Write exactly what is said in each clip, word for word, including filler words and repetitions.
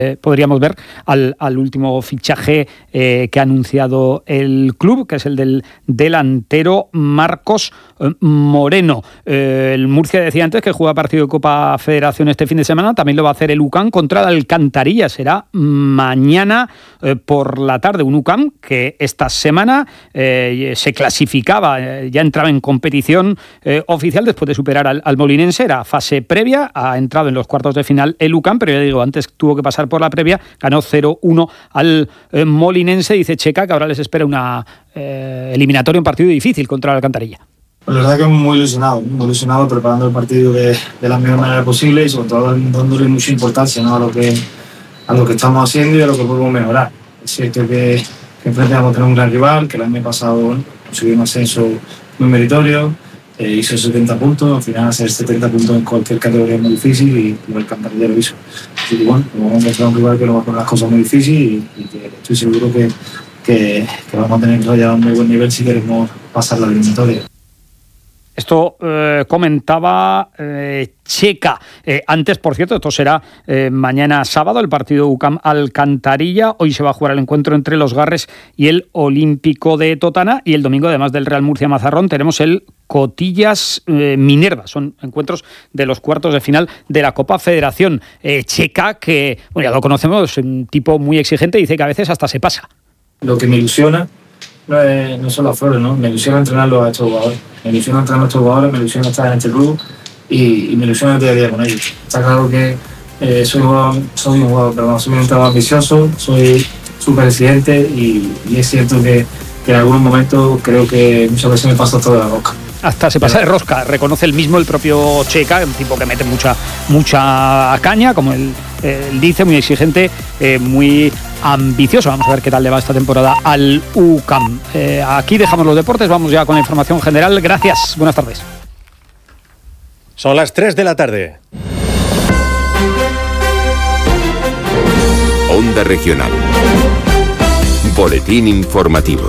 Eh, podríamos ver al, al último fichaje eh, que ha anunciado el club, que es el del delantero Marcos eh, Moreno. Eh, el Murcia decía antes que juega partido de Copa Federación este fin de semana, también lo va a hacer el U C A M contra el Alcantarilla, será mañana eh, por la tarde, un U C A M que esta semana eh, se clasificaba, eh, ya entraba en competición eh, oficial después de superar al, al Molinense, era fase previa, ha entrado en los cuartos de final el U C A M, pero ya digo, antes tuvo que pasar por la previa, ganó cero uno al eh, Molinense. Dice Checa que ahora les espera una eh, eliminatoria, un partido difícil contra el Alcantarilla. Pues la verdad que muy ilusionado, muy ilusionado preparando el partido de, de la mejor manera posible y sobre todo dándole mucha importancia, ¿no?, a lo que a lo que estamos haciendo y a lo que podemos mejorar. Es cierto que, que enfrente vamos a tener un gran rival, que el año pasado, bueno, consiguió un ascenso muy meritorio. Eh, hizo setenta puntos, al final hacer setenta puntos en cualquier categoría es muy difícil y, y el Alcantarilla lo hizo. Así que bueno, vamos a encontrar un rival que nos va a poner las cosas muy difíciles y, y que estoy seguro que, que, que vamos a tener que desarrollar un muy buen nivel si queremos pasar la eliminatoria. Esto eh, comentaba eh, Checa. Eh, antes, por cierto, esto será eh, mañana sábado, el partido U C A M Alcantarilla. Hoy se va a jugar el encuentro entre los Garres y el Olímpico de Totana. Y el domingo, además del Real Murcia Mazarrón, tenemos el Cotillas eh, Minerva. Son encuentros de los cuartos de final de la Copa Federación. Eh, Checa, que bueno, ya lo conocemos, es un tipo muy exigente, dice que a veces hasta se pasa. Lo que me ilusiona no, es, no son las flores, ¿no? Me ilusiona entrenarlo a estos jugadores. Me ilusiona entrenar a estos jugadores, me ilusiona estar en este club y, y me ilusiona el día a día con ellos. Está claro que eh, soy, jugador, soy un jugador, perdón, soy un entrenador ambicioso, soy súper exigente y, y es cierto que, que en algunos momentos creo que muchas veces me paso todo de la rosca. Hasta se pasa de rosca, reconoce el mismo el propio Checa, un tipo que mete mucha mucha caña, como él, él dice, muy exigente, eh, muy ambicioso. Vamos a ver qué tal le va esta temporada al U C A M. Eh, aquí dejamos los deportes, vamos ya con la información general. Gracias, buenas tardes. Son las tres de la tarde. Onda Regional. Boletín informativo.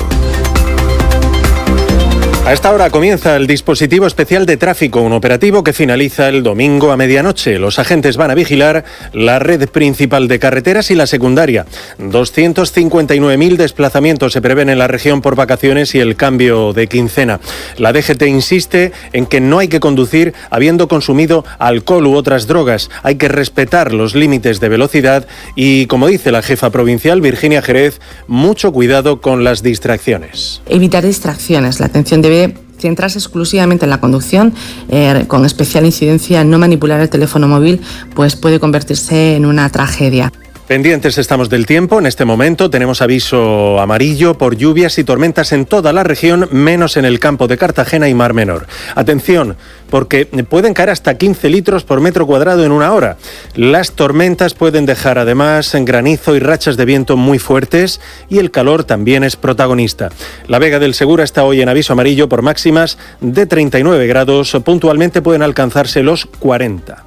A esta hora comienza el dispositivo especial de tráfico, un operativo que finaliza el domingo a medianoche. Los agentes van a vigilar la red principal de carreteras y la secundaria. doscientos cincuenta y nueve mil desplazamientos se prevén en la región por vacaciones y el cambio de quincena. La D G T insiste en que no hay que conducir habiendo consumido alcohol u otras drogas. Hay que respetar los límites de velocidad y, como dice la jefa provincial, Virginia Jerez, mucho cuidado con las distracciones. Evitar distracciones. La atención debe centrarse exclusivamente en la conducción, eh, con especial incidencia en no manipular el teléfono móvil, pues puede convertirse en una tragedia. Pendientes estamos del tiempo. En este momento tenemos aviso amarillo por lluvias y tormentas en toda la región, menos en el campo de Cartagena y Mar Menor. Atención, porque pueden caer hasta quince litros por metro cuadrado en una hora. Las tormentas pueden dejar además granizo y rachas de viento muy fuertes y el calor también es protagonista. La Vega del Segura está hoy en aviso amarillo por máximas de treinta y nueve grados. Puntualmente pueden alcanzarse los cuarenta.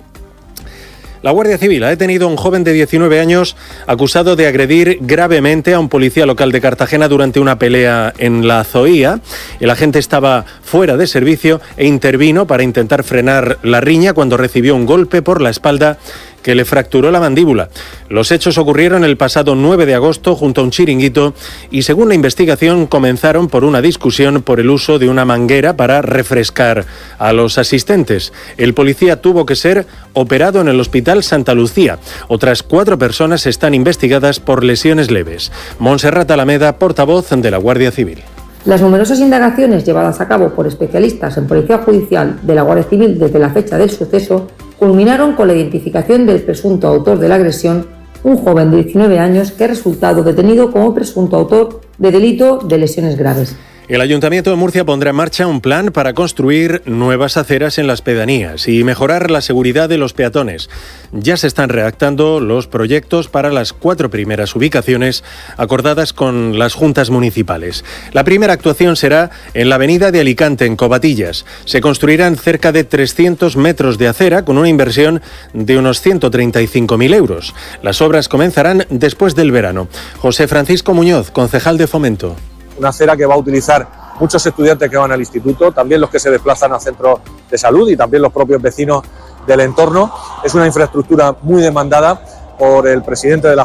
La Guardia Civil ha detenido a un joven de diecinueve años acusado de agredir gravemente a un policía local de Cartagena durante una pelea en la Zoía. El agente estaba fuera de servicio e intervino para intentar frenar la riña cuando recibió un golpe por la espalda que le fracturó la mandíbula. Los hechos ocurrieron el pasado nueve de agosto junto a un chiringuito y, según la investigación, comenzaron por una discusión por el uso de una manguera para refrescar a los asistentes. El policía tuvo que ser operado en el Hospital Santa Lucía. Otras cuatro personas están investigadas por lesiones leves. Montserrat Alameda, portavoz de la Guardia Civil. Las numerosas indagaciones llevadas a cabo por especialistas en Policía Judicial de la Guardia Civil desde la fecha del suceso culminaron con la identificación del presunto autor de la agresión, un joven de diecinueve años que ha resultado detenido como presunto autor de delito de lesiones graves. El Ayuntamiento de Murcia pondrá en marcha un plan para construir nuevas aceras en las pedanías y mejorar la seguridad de los peatones. Ya se están redactando los proyectos para las cuatro primeras ubicaciones acordadas con las juntas municipales. La primera actuación será en la avenida de Alicante, en Covatillas. Se construirán cerca de trescientos metros de acera con una inversión de unos ciento treinta y cinco mil euros. Las obras comenzarán después del verano. José Francisco Muñoz, concejal de Fomento. Una acera que va a utilizar muchos estudiantes que van al instituto, también los que se desplazan a centros de salud y también los propios vecinos del entorno. Es una infraestructura muy demandada por el presidente de la